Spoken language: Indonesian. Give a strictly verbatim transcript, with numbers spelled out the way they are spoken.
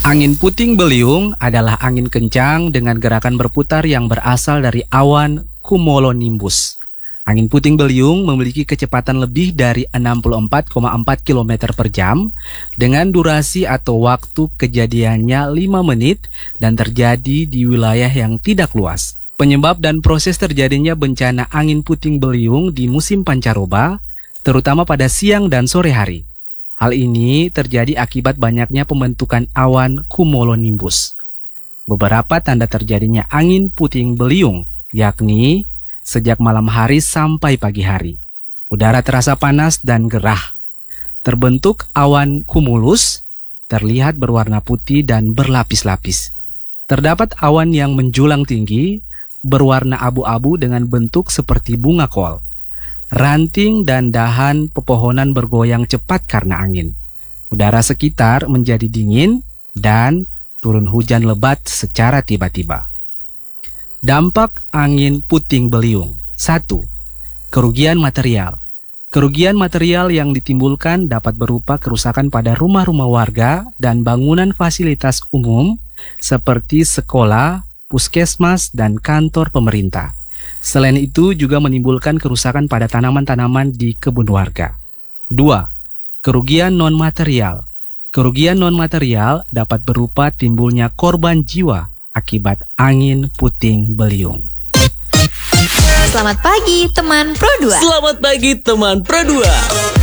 Angin puting beliung adalah angin kencang dengan gerakan berputar yang berasal dari awan cumulonimbus. Angin puting beliung memiliki kecepatan lebih dari enam puluh empat koma empat kilometer per jam dengan durasi atau waktu kejadiannya lima menit dan terjadi di wilayah yang tidak luas. Penyebab dan proses terjadinya bencana angin puting beliung di musim pancaroba, terutama pada siang dan sore hari. Hal ini terjadi akibat banyaknya pembentukan awan cumulonimbus. Beberapa tanda terjadinya angin puting beliung, yakni sejak malam hari sampai pagi hari. Udara terasa panas dan gerah. Terbentuk awan cumulus, terlihat berwarna putih dan berlapis-lapis. Terdapat awan yang menjulang tinggi, berwarna abu-abu dengan bentuk seperti bunga kol. Ranting dan dahan pepohonan bergoyang cepat karena angin. Udara sekitar menjadi dingin dan turun hujan lebat secara tiba-tiba. Dampak angin puting beliung. satu. Kerugian material. Kerugian material yang ditimbulkan dapat berupa kerusakan pada rumah-rumah warga dan bangunan fasilitas umum seperti sekolah, puskesmas, dan kantor pemerintah. Selain itu juga menimbulkan kerusakan pada tanaman-tanaman di kebun warga. dua. Kerugian non-material. Kerugian non-material dapat berupa timbulnya korban jiwa akibat angin puting beliung. Selamat pagi teman Pro dua. Selamat pagi teman Pro dua.